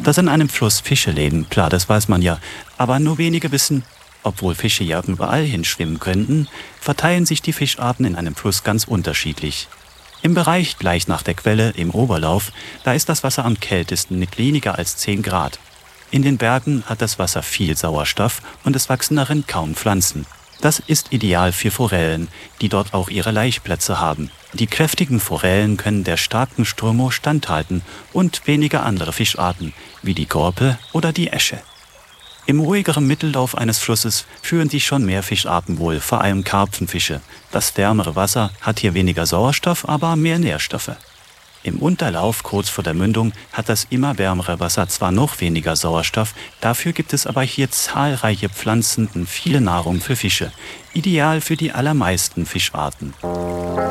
Dass in einem Fluss Fische leben, klar, das weiß man ja. Aber nur wenige wissen, obwohl Fische ja überall hinschwimmen könnten, verteilen sich die Fischarten in einem Fluss ganz unterschiedlich. Im Bereich gleich nach der Quelle, im Oberlauf, da ist das Wasser am kältesten mit weniger als 10 Grad. In den Bergen hat das Wasser viel Sauerstoff und es wachsen darin kaum Pflanzen. Das ist ideal für Forellen, die dort auch ihre Laichplätze haben. Die kräftigen Forellen können der starken Strömung standhalten und wenige andere Fischarten, wie die Gorpe oder die Äsche. Im ruhigeren Mittellauf eines Flusses führen sich schon mehr Fischarten wohl, vor allem Karpfenfische. Das wärmere Wasser hat hier weniger Sauerstoff, aber mehr Nährstoffe. Im Unterlauf, kurz vor der Mündung, hat das immer wärmere Wasser zwar noch weniger Sauerstoff, dafür gibt es aber hier zahlreiche Pflanzen und viele Nahrung für Fische. Ideal für die allermeisten Fischarten.